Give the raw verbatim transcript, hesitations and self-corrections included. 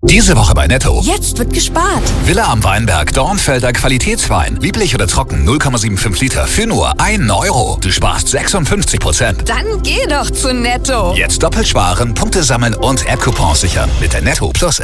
Diese Woche bei Netto. Jetzt wird gespart. Villa am Weinberg, Dornfelder Qualitätswein. Lieblich oder trocken, null Komma fünfundsiebzig Liter für nur einen Euro. Du sparst sechsundfünfzig Prozent. Dann geh doch zu Netto. Jetzt doppelt sparen, Punkte sammeln und App-Coupons sichern mit der Netto Plus